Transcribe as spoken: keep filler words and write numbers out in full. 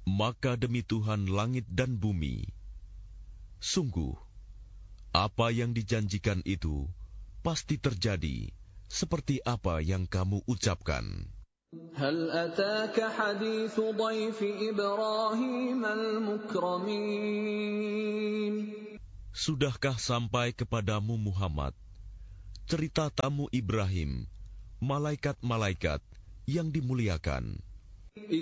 Maka demi Tuhan langit dan bumi, sungguh, apa yang dijanjikan itu pasti terjadi seperti apa yang kamu ucapkan. هل أتاك حديث ضيف إبراهيم المكرمين Sudahkah sampai kepadamu Muhammad cerita tamu Ibrahim, malaikat-malaikat yang dimuliakan?